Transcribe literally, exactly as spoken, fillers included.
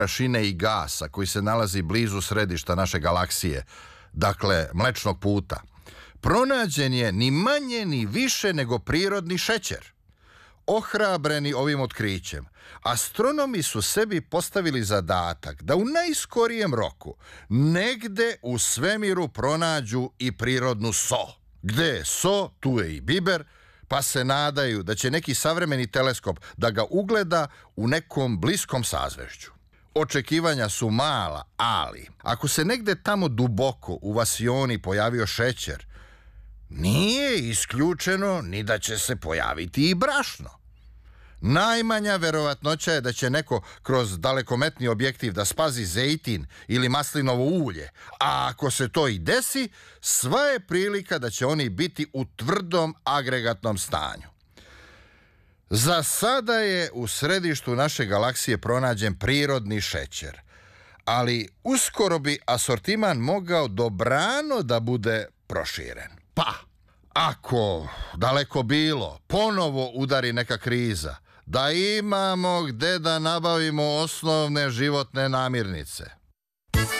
prašine i gasa koji se nalazi blizu središta naše galaksije, dakle mlečnog puta, pronađen je ni manje ni više nego prirodni šećer. Ohrabreni ovim otkrićem, astronomi su sebi postavili zadatak da u najskorijem roku negde u svemiru pronađu i prirodnu so. Gde je so, tu je i biber, pa se nadaju da će neki savremeni teleskop da ga ugleda u nekom bliskom sazvežđu. Očekivanja su mala, ali ako se negde tamo duboko u vasioni pojavio šećer, nije isključeno ni da će se pojaviti i brašno. Najmanja verovatnoća je da će neko kroz dalekometni objektiv da spazi zejtin ili maslinovo ulje, a ako se to i desi, sva je prilika da će oni biti u tvrdom agregatnom stanju. Za sada je u središtu naše galaksije pronađen prirodni šećer, ali uskoro bi asortiman mogao dobrano da bude proširen. Pa, ako, daleko bilo, ponovo udari neka kriza, da imamo gde da nabavimo osnovne životne namirnice.